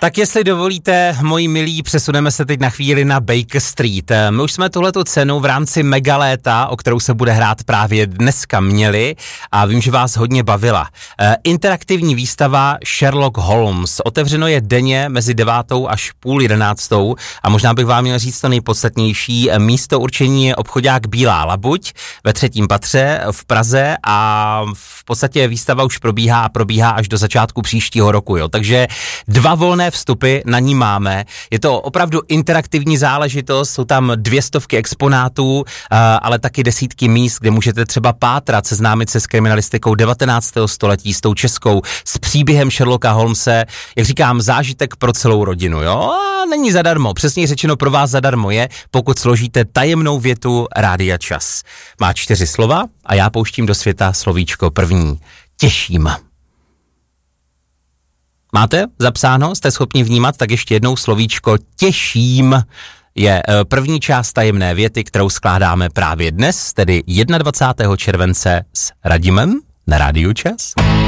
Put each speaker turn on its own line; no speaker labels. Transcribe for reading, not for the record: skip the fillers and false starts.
Tak jestli dovolíte, moji milí, přesuneme se teď na chvíli na Baker Street. My už jsme tuhletu cenu v rámci Megaléta, o kterou se bude hrát právě dneska, měli a vím, že vás hodně bavila. Interaktivní výstava Sherlock Holmes. Otevřeno je denně mezi 9 až půl 11 a možná bych vám měl říct to nejpodstatnější. Místo určení je obchodák Bílá labuť ve 3. patře v Praze a v podstatě výstava už probíhá až do začátku příštího roku, jo. Takže 2 volné vstupy na ní máme. Je to opravdu interaktivní záležitost, jsou tam 200 exponátů, ale taky desítky míst, kde můžete třeba pátrat, seznámit se s kriminalistikou 19. století, s tou českou, s příběhem Sherlocka Holmese, jak říkám, zážitek pro celou rodinu, jo? A není zadarmo, přesně řečeno pro vás zadarmo je, pokud složíte tajemnou větu Rádia Čas. Má 4 slova a já pouštím do světa slovíčko první. Těším. Máte zapsáno? Jste schopni vnímat? Tak ještě jednou slovíčko těším je první část tajemné věty, kterou skládáme právě dnes, tedy 21. července s Radimem na Rádiu Čas.